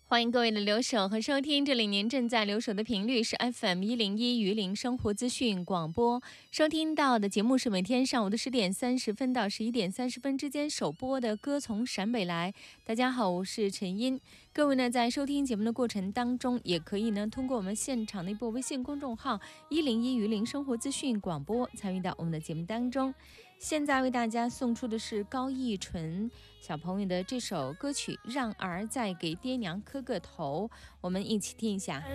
欢迎各位的留守和收听，这里您正在留守的频率是 FM101榆林生活资讯广播，收听到的节目是每天上午的10点30分到11点30分之间首播的歌从陕北来。大家好，我是陈音。各位呢，在收听节目的过程当中，也可以呢通过我们现场的一波微信公众号101榆林生活资讯广播参与到我们的节目当中。现在为大家送出的是高逸纯小朋友的这首歌曲《让儿再给爹娘磕个头》，我们一起听一下。